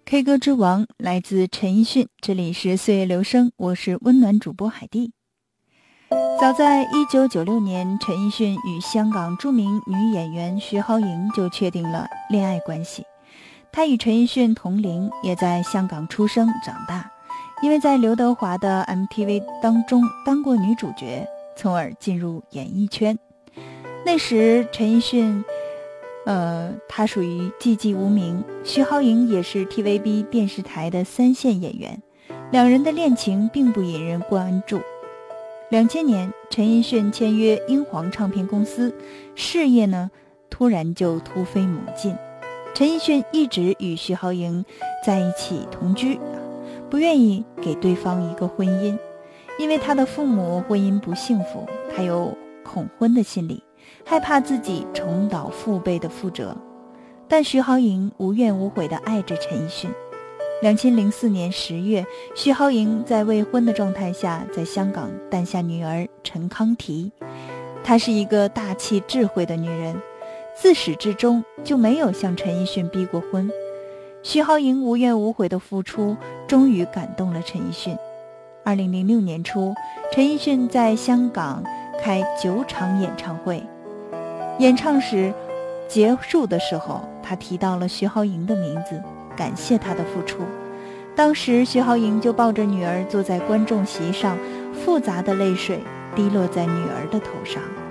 K 歌之王来自陈奕迅，这里是岁月留声，我是温暖主播海蒂。早在1996年，陈奕迅与香港著名女演员徐濠萦就确定了恋爱关系。她与陈奕迅同龄，也在香港出生长大，因为在刘德华的 MTV 当中当过女主角，从而进入演艺圈。那时陈奕迅他属于寂寂无名，徐濠萦也是 TVB 电视台的3线演员，两人的恋情并不引人关注。2000年，陈奕迅签约英皇唱片公司，事业呢突然就突飞猛进。陈奕迅一直与徐濠萦在一起同居，不愿意给对方一个婚姻，因为他的父母婚姻不幸福，他有恐婚的心理，害怕自己重蹈父辈的覆辙。但徐濠萦无怨无悔地爱着陈奕迅。2004年10月，徐濠萦在未婚的状态下在香港诞下女儿陈康缇。她是一个大气智慧的女人，自始至终就没有向陈奕迅逼过婚。徐濠萦无怨无悔的付出，终于感动了陈奕迅。2006年初，陈奕迅在香港开9场演唱会，演唱时结束的时候，他提到了徐濠萦的名字，感谢她的付出。当时徐濠萦就抱着女儿坐在观众席上，复杂的泪水滴落在女儿的头上。